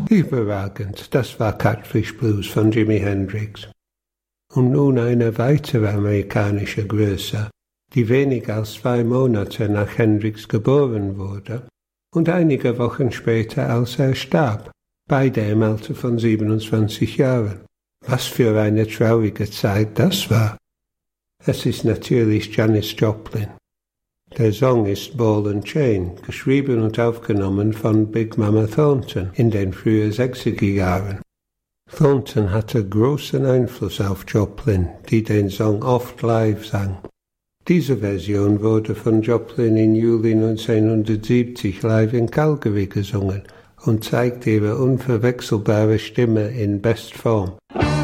Überragend, das war Catfish Blues von Jimi Hendrix. Und nun eine weitere amerikanische Größe, die weniger als 2 Monate nach Hendrix geboren wurde und einige Wochen später, als er starb, beide im Alter von 27 Jahren. Was für eine traurige Zeit das war. Es ist natürlich Janis Joplin. Der Song ist Ball and Chain, geschrieben und aufgenommen von Big Mama Thornton in den frühen 60er Jahren. Thornton hatte großen Einfluss auf Joplin, die den Song oft live sang. Diese Version wurde von Joplin im Juli 1970 live in Calgary gesungen und zeigt ihre unverwechselbare Stimme in Bestform.